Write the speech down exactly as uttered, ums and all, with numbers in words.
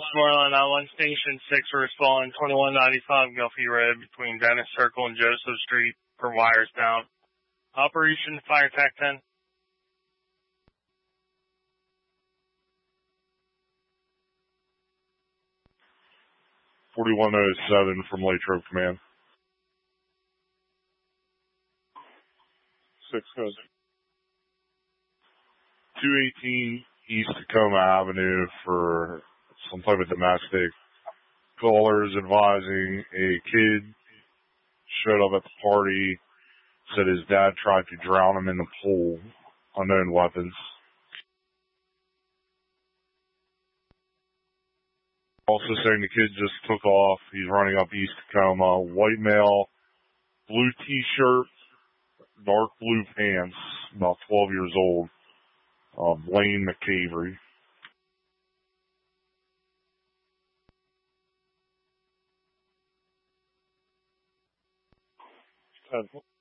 Moreland Island Station six for respond twenty-one ninety-five Guffey Road between Dennis Circle and Joseph Street for wires down. Operation Fire Tac ten. forty-one oh seven from Latrobe Command. Six code. two eighteen East Tacoma Avenue for some type of domestic. Callers advising a kid showed up at the party, said his dad tried to drown him in the pool. Unknown weapons. Also saying the kid just took off. He's running up East Tacoma. White male, blue t-shirt, dark blue pants, about twelve years old. Uh, Blaine McCavery. ten